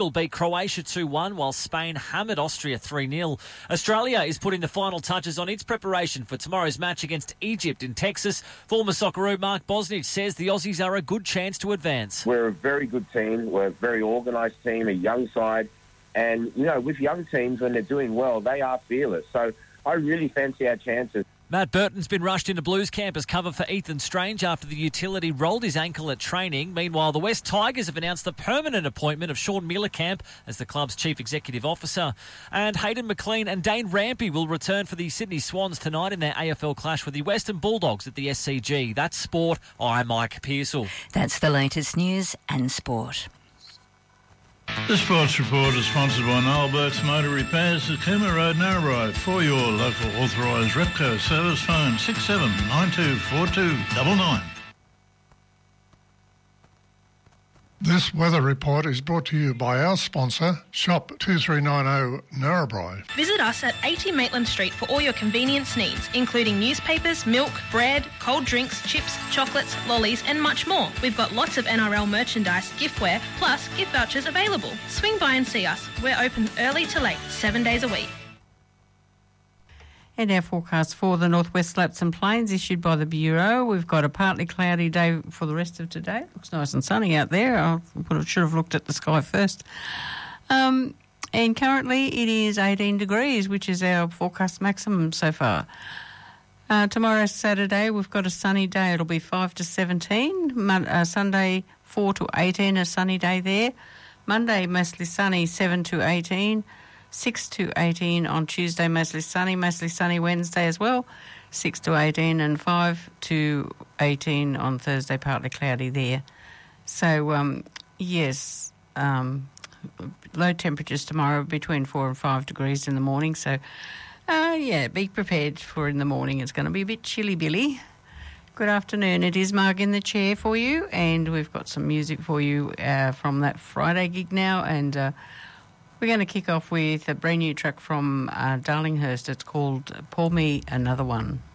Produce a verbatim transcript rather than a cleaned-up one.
beat Croatia two one, while Spain hammered Austria three nil. Australia is putting the final touches on its preparation for tomorrow's match against Egypt in Texas. Former Socceroo Mark Bosnich says the Aussies are a good chance to advance. We're a very good team. We're a very organised team, a young side. And, you know, with young teams, when they're doing well, they are fearless. So I really fancy our chances. Matt Burton's been rushed into Blues camp as cover for Ethan Strange after the utility rolled his ankle at training. Meanwhile, the West Tigers have announced the permanent appointment of Sean Miller-Camp as the club's chief executive officer. And Hayden McLean and Dane Rampy will return for the Sydney Swans tonight in their A F L clash with the Western Bulldogs at the S C G. That's sport. I'm Mike Pearsall. That's the latest news and sport. The Sports Report is sponsored by Noel Burke's Motor Repairs at Cooma Road, Narrabri. For your local authorised Repco service, phone six seven nine two four two nine nine. This weather report is brought to you by our sponsor, Shop two three nine zero Narrabri. Visit us at eighty Maitland Street for all your convenience needs, including newspapers, milk, bread, cold drinks, chips, chocolates, lollies and much more. We've got lots of N R L merchandise, giftware, plus gift vouchers available. Swing by and see us. We're open early to late, seven days a week. And our forecast for the Northwest Slopes and Plains issued by the Bureau. We've got a partly cloudy day for the rest of today. Looks nice and sunny out there. I should have looked at the sky first. Um, and currently it is eighteen degrees, which is our forecast maximum so far. Uh, tomorrow, Saturday, we've got a sunny day. It'll be five to seventeen. Mon- uh, Sunday, four to eighteen, a sunny day there. Monday, mostly sunny, seven to eighteen. six to eighteen on Tuesday, mostly sunny, mostly sunny Wednesday as well, six to eighteen, and five to eighteen on Thursday, partly cloudy there. So, um, yes, um, low temperatures tomorrow between four and five degrees in the morning. So, uh, yeah, be prepared for in the morning. It's going to be a bit chilly, Billy. Good afternoon. It is Marg in the chair for you, and we've got some music for you uh, from that Friday gig now, and uh, we're going to kick off with a brand new track from uh, Darlinghurst. It's called Pour Me Another One.